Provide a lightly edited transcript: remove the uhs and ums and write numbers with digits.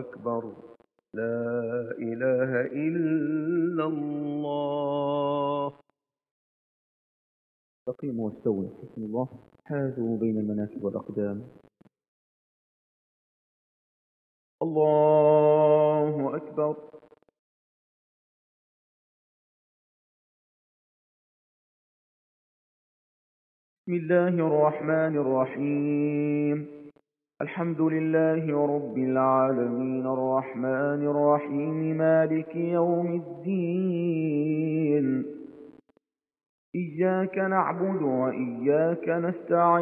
أكبر. لا إله إلا الله. استقيموا واستووا حسن الله. حاذوا بين المناكب والأقدام. الله أكبر. بسم الله الرحمن الرحيم. الحمد لله رب العالمين الرحمن الرحيم مالك يوم الدين. إياك نعبد وإياك نستعين.